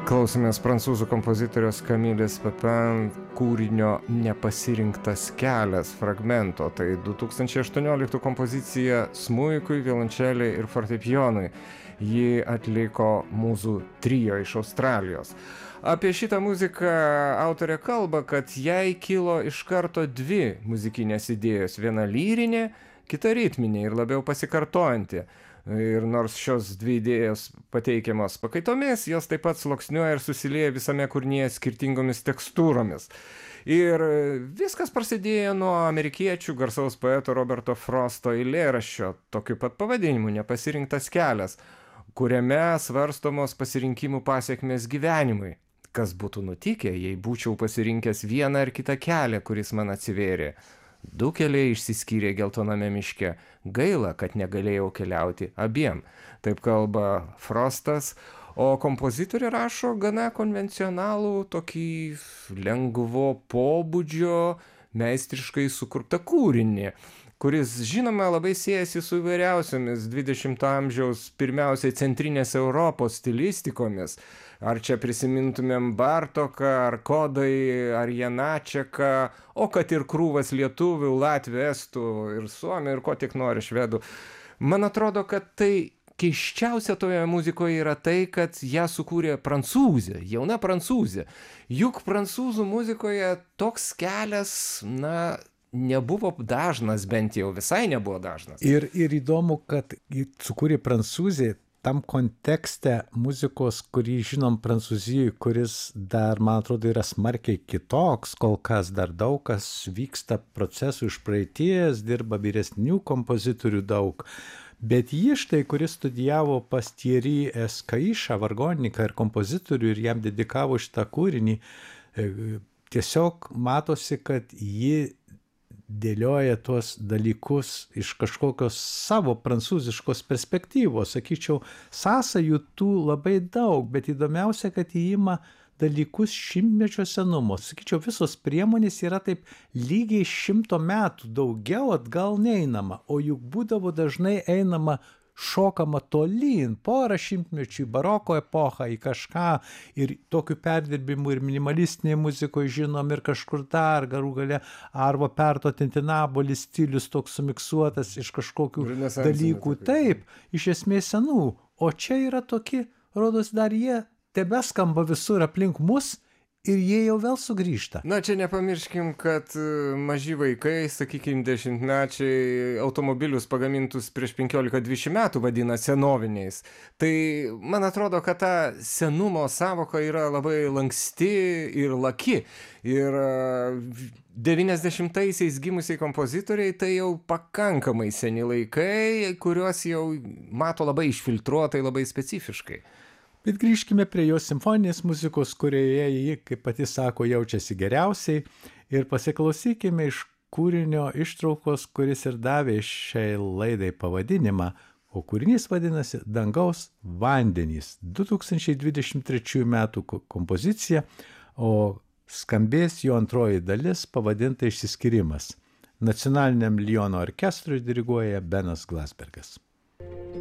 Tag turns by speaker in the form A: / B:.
A: Klausomės prancūzų kompozitorius Camilės Pepin kūrinio Nepasirinktas kelias fragmento. Tai 2018 kompozicija smuikui, violončelei ir fortepijonui. Ji atliko mūzų trio iš Australijos. Apie šitą muziką autorė kalba, kad jai kilo iš karto dvi muzikinės idėjos. Viena lyrinė, kita ritminė ir labiau pasikartojanti. Ir nors šios dvi idėjos pateikiamos pakaitomis, jos taip pat sluoksniuoja ir susilieja visame kūrinyje skirtingomis tekstūromis. Ir viskas prasidėjo nuo amerikiečių garsaus poeto Roberto Frosto eilėraščio, tokiu pat pavadinimu Nepasirinktas kelias, kuriame svarstomos pasirinkimų pasekmės gyvenimui. Kas būtų nutikę, jei būčiau pasirinkęs vieną ar kitą kelią, kuris man atsivėrė. Du keliai išsiskyrė geltoname miške. Gaila, kad negalėjau keliauti abiem. Taip kalba Frostas, o kompozitorė rašo gana konvencionalų, tokį lengvo pobūdžio, meistriškai sukurtą kūrinį, kuris, žinoma, labai siejasi su įvairiausiomis 20-ojo amžiaus pirmiausiai centrinės Europos stilistikomis. Ar čia prisimintumėm Bartoką, ar Kodai, ar Janačeką, o kad ir krūvas lietuvių, latvių, estų ir suomių, ir ko tik nori švedų. Man atrodo, kad tai keisčiausia toje muzikoje yra tai, kad ją sukūrė prancūzė, jauna prancūzė. Juk prancūzų muzikoje toks kelias, nebuvo dažnas, bent jau visai nebuvo dažnas.
B: Ir įdomu, kad sukūrė prancūzė tam kontekste muzikos, kurį žinom Prancūzijoje, kuris dar, man atrodo, yra smarkiai kitoks, kol kas dar daug kas vyksta procesų iš praeities, dirba vyresnių kompozitorių daug. Bet jį štai, kuris studijavo pas Thierry Escaïchą, vargonininką ir kompozitorių, ir jam dedikavo šitą kūrinį, tiesiog matosi, kad ji dėlioja tuos dalykus iš kažkokios savo prancūziškos perspektyvos. Sakyčiau, sąsajų tų labai daug, bet įdomiausia, kad jį ima dalykus šimtmečio senumo. Sakyčiau, visos priemonės yra taip lygiai 100 metų, daugiau atgal neinama, o juk būdavo dažnai einama šokama tolyn, porą šimtmečių į baroko epochą, į kažką, ir tokių perdirbimų ir minimalistinėje muzikoje žinom, ir kažkur dar, garų gale, arba Perto Tintinabolis stilius toks sumiksuotas iš kažkokių dalykų, taip, iš esmės senų. O čia yra tokie, rodos, dar jie tebeskamba visur aplink mus, ir jie jau vėl sugrįžta.
A: Čia nepamirškim, kad maži vaikai, sakykime, 10-mečiai automobilius pagamintus prieš 15-20 metų vadina senoviniais. Tai man atrodo, kad ta senumo sąvoka yra labai lanksti ir laki. Ir 90-aisiais gimusiai kompozitoriai tai jau pakankamai seni laikai, kuriuos jau mato labai išfiltruotai, labai specifiškai.
B: Bet grįžkime prie jos simfoninės muzikos, kurioje ji, kaip pati sako, jaučiasi geriausiai, ir pasiklausykime iš kūrinio ištraukos, kuris ir davė šiai laidai pavadinimą, o kūrinys vadinasi Dangaus vandenys, 2023 metų kompozicija, o skambės jo antroji dalis pavadinta Išsiskyrimas. Nacionaliniam Liono orkestrui diriguoja Benas Glasbergas.